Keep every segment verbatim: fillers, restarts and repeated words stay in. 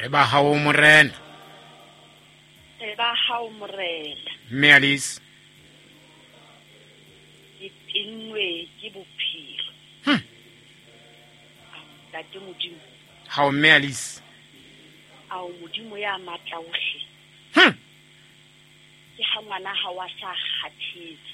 re ba hao morena re ba hao morena mme Alice ke tenwe ke bophelo hm tate modimo hao mme Alice ao modimo ya matla ohle hm ke ha ngwana ha wa sa kgathetse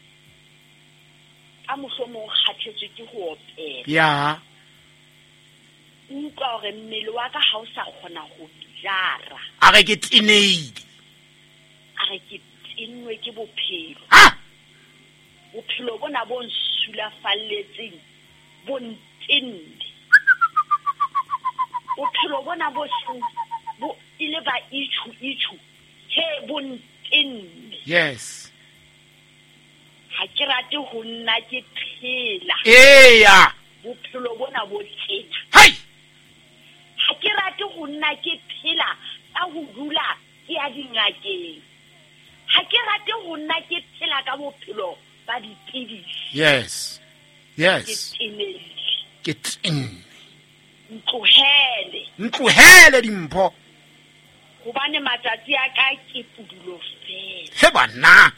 a mohlomong kgathetse ke ho opela ya utlwa hore mmele wa ka ha o sa kgona ho jara a re ke tineidi a re ke tenwe ke bophelo ha bophelo bona bo nsulafalletseng bo ntende bophelo bona bo seng bo ile ba ichu ichu he bo ntende yes ha ke rate ho nna ke phela eya bophelo bona bo tsena hai ha ke rate ho nna ke phela ka ho dula ke ya dingakeng ha ke rate ho nna ke phela ka bophelo ba dipidisi yes ke yes tenele ke tin ntlohele ntlohele dimpho hobane matsatsi a ka ke pudulo fela he bana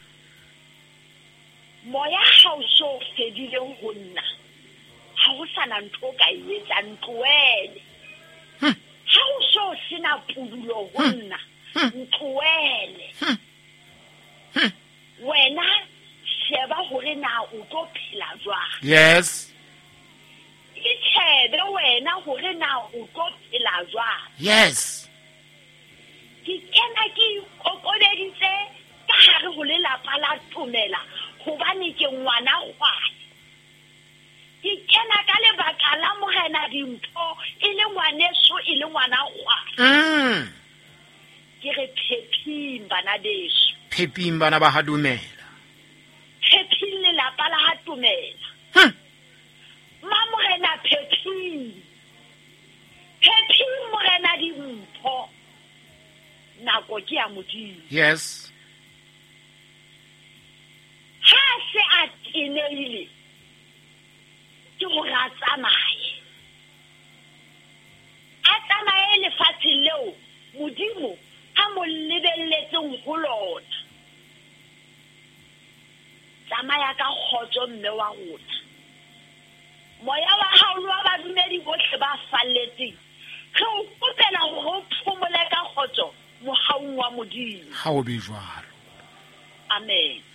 moya ha o so fedile ho nna ha ho sana ntho ka etsa ntlohele hm ha o so sena pudulo ho nna ntlohele hm wena sheba hore na o tlo phela jwang yes itshebe wena hore na o tlo phela jwang yes ke kena ke kokodeditse ka hare ho lelapa la Tumela hobane ke ngwana kgwai ke kena ka lebaka la Morena Dimpho e le ngwaneso e le ngwana kgwai mm ke re pheping bana beso pheping bana ba ha Dumela pheping lelapa la ha Tumela hm ma Morena pheping pheping Morena Dimpho nako ke ya modimo yes ha se a tenehile ke ho ra tsamaye a tsamaye lefatsheng leo modimo a mo lebelletseng ho lona tsamaya ka kgotso mme wa rona moya wa hao le wa badumedi bohle ba falletseng re o kopela hore o phomole ka kgotso mohaung wa modimo ha o be jwalo amen